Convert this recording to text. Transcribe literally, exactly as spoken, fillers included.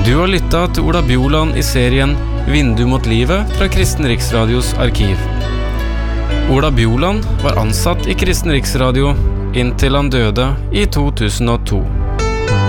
Du har lyttet til Ola Bjoland i serien Vindu mot livet fra Kristen Riksradios arkiv. Ola Bjoland var ansatt i Kristen Riksradio inntil han døde i to tusen og to.